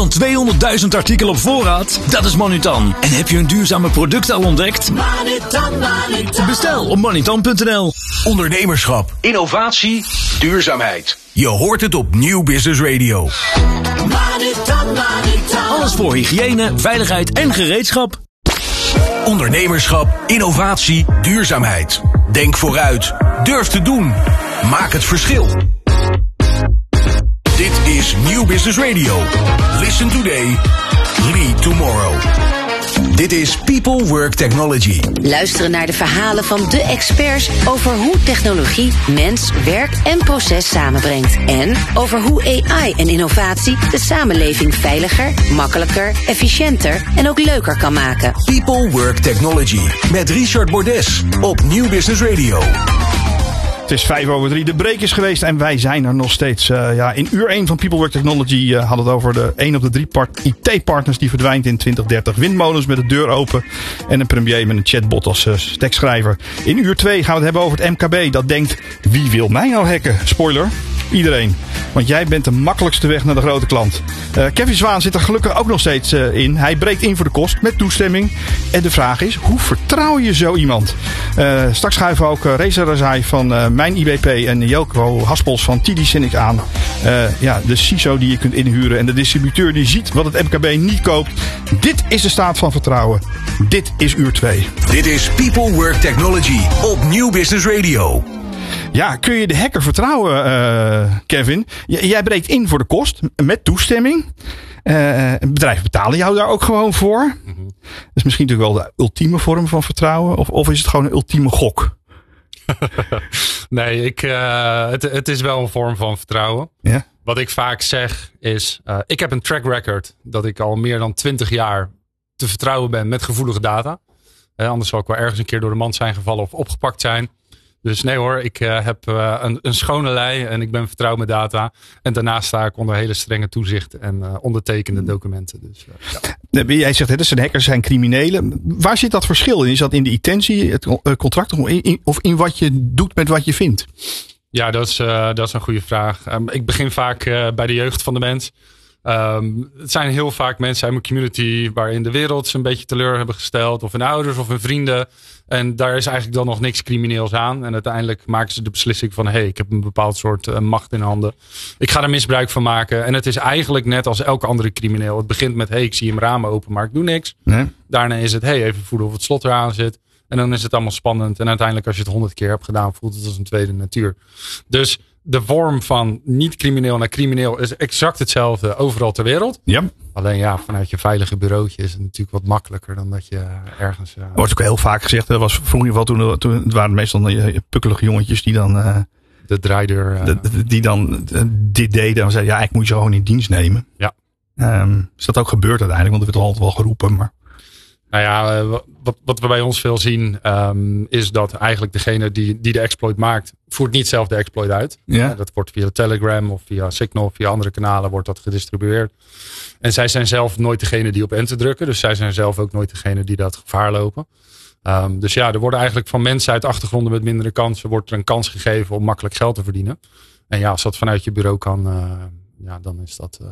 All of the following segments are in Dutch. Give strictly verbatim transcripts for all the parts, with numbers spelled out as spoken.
tweehonderdduizend artikelen op voorraad? Dat is Manutan. En heb je een duurzame product al ontdekt? Manutan, Manutan. Bestel op manutan punt n l. Ondernemerschap, innovatie, duurzaamheid. Je hoort het op Nieuw Business Radio. Manutan, Manutan. Alles voor hygiëne, veiligheid en gereedschap. Ondernemerschap, innovatie, duurzaamheid. Denk vooruit. Durf te doen. Maak het verschil. Dit is Nieuw Business Radio. Listen today. Lead tomorrow. Dit is People Work Technology. Luisteren naar de verhalen van de experts over hoe technologie mens, werk en proces samenbrengt. En over hoe A I en innovatie de samenleving veiliger, makkelijker, efficiënter en ook leuker kan maken. People Work Technology met Richard Bordes op Nieuw Business Radio. Het is vijf over drie. De break is geweest en wij zijn er nog steeds. Uh, ja, in uur één van People Work Technology uh, hadden we het over de één op de drie part- I T-partners die verdwijnt in twintig dertig. Windmolens met de deur open en een premier met een chatbot als uh, tekstschrijver. In uur twee gaan we het hebben over het M K B dat denkt, wie wil mij nou hacken? Spoiler, iedereen. Want jij bent de makkelijkste weg naar de grote klant. Uh, Kevin Zwaan zit er gelukkig ook nog steeds uh, in. Hij breekt in voor de kost met toestemming. En de vraag is, hoe vertrouw je zo iemand? Uh, straks schuiven we ook uh, Reza Razai van uh, Mijn I B P en Jelko Haspels van T D Cynic aan. Uh, ja, de C I S O die je kunt inhuren en de distributeur die ziet wat het M K B niet koopt. Dit is de staat van vertrouwen. Dit is uur twee. Dit is People Work Technology op Nieuw Business Radio. Ja, kun je de hacker vertrouwen, uh, Kevin? J- jij breekt in voor de kost met toestemming. Uh, bedrijven betalen jou daar ook gewoon voor. Mm-hmm. Dat is misschien natuurlijk wel de ultieme vorm van vertrouwen. Of, of is het gewoon een ultieme gok? Nee, ik, uh, het, het is wel een vorm van vertrouwen. Ja. Wat ik vaak zeg is, uh, ik heb een track record dat ik al meer dan twintig jaar te vertrouwen ben met gevoelige data. Uh, anders zal ik wel ergens een keer door de mand zijn gevallen of opgepakt zijn. Dus nee hoor, ik uh, heb uh, een, een schone lei en ik ben vertrouwd met data. En daarnaast sta ik onder hele strenge toezicht en uh, ondertekende documenten. Dus, uh, ja. Jij zegt, hè, dat zijn hackers, zijn criminelen. Waar zit dat verschil in? Is dat in de intentie, het contract of in, of in wat je doet met wat je vindt? Ja, dat is, uh, dat is een goede vraag. Um, ik begin vaak uh, bij de jeugd van de mens. Um, het zijn heel vaak mensen uit mijn community waarin de wereld ze een beetje teleur hebben gesteld. Of hun ouders of hun vrienden. En daar is eigenlijk dan nog niks crimineels aan. En uiteindelijk maken ze de beslissing van, hé, hey, ik heb een bepaald soort uh, macht in handen. Ik ga er misbruik van maken. En het is eigenlijk net als elke andere crimineel. Het begint met, hé, hey, ik zie hem ramen open, maar ik doe niks. Nee. Daarna is het, hé, hey, even voelen of het slot eraan zit. En dan is het allemaal spannend. En uiteindelijk als je het honderd keer hebt gedaan, voelt het als een tweede natuur. Dus de vorm van niet crimineel naar crimineel is exact hetzelfde overal ter wereld. Ja. Alleen ja, vanuit je veilige bureautje is het natuurlijk wat makkelijker dan dat je ergens... Uh... Er wordt ook heel vaak gezegd, dat was vroeger wel toen, toen het waren meestal die pukkelige jongetjes die dan... Uh, de draaideur. Uh... De, de, die dan uh, dit deden en zeiden, ja, ik moet je gewoon in dienst nemen. Ja. Um, is dat ook gebeurd uiteindelijk? Want er werd altijd wel geroepen, maar... Nou ja, wat, wat we bij ons veel zien um, is dat eigenlijk degene die, die de exploit maakt, voert niet zelf de exploit uit. Ja. Dat wordt via Telegram of via Signal of via andere kanalen wordt dat gedistribueerd. En zij zijn zelf nooit degene die op enter drukken. Dus zij zijn zelf ook nooit degene die dat gevaar lopen. Um, dus ja, er worden eigenlijk van mensen uit achtergronden met mindere kansen, wordt er een kans gegeven om makkelijk geld te verdienen. En ja, als dat vanuit je bureau kan, uh, ja, dan is dat... Uh,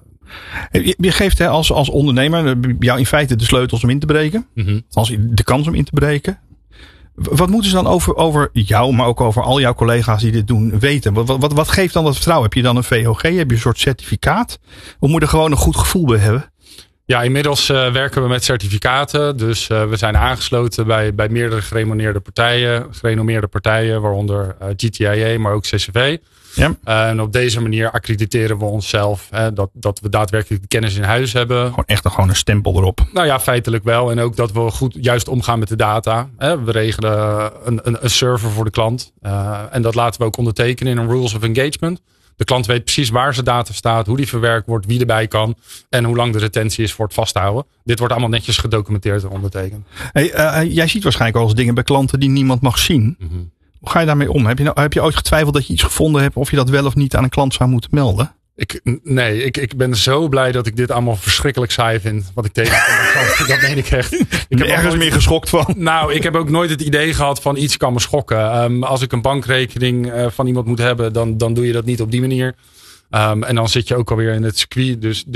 Je, je geeft hè, als, als ondernemer jou in feite de sleutels om in te breken. Mm-hmm. Als de kans om in te breken. Wat moeten ze dan over, over jou, maar ook over al jouw collega's die dit doen, weten? Wat, wat, wat geeft dan dat vertrouwen? Heb je dan een V O G? Heb je een soort certificaat? Of moet je er gewoon een goed gevoel bij hebben? Ja, inmiddels uh, werken we met certificaten. Dus uh, we zijn aangesloten bij, bij meerdere gerenommeerde partijen. Gerenommeerde partijen, waaronder uh, G T I A, maar ook C C V. Ja. Uh, en op deze manier accrediteren we onszelf. Hè, dat, dat we daadwerkelijk de kennis in huis hebben. Gewoon echt een, gewoon een stempel erop. Nou ja, feitelijk wel. En ook dat we goed juist omgaan met de data. Hè. We regelen een, een, een server voor de klant. Uh, en dat laten we ook ondertekenen in een Rules of Engagement. De klant weet precies waar zijn data staat, hoe die verwerkt wordt, wie erbij kan en hoe lang de retentie is voor het vasthouden. Dit wordt allemaal netjes gedocumenteerd en ondertekend. Hey, uh, jij ziet waarschijnlijk wel eens dingen bij klanten die niemand mag zien. Mm-hmm. Hoe ga je daarmee om? Heb je, nou, heb je ooit getwijfeld dat je iets gevonden hebt of je dat wel of niet aan een klant zou moeten melden? Ik, nee, ik, ik ben zo blij dat ik dit allemaal verschrikkelijk saai vind. Wat ik tegenkom. Dat meen ik echt. Ik heb ergens nooit, meer geschokt van. Nou, ik heb ook nooit het idee gehad van iets kan me schokken. Um, als ik een bankrekening uh, van iemand moet hebben, dan, dan doe je dat niet op die manier. Um, en dan zit je ook alweer in het circuit. Dus,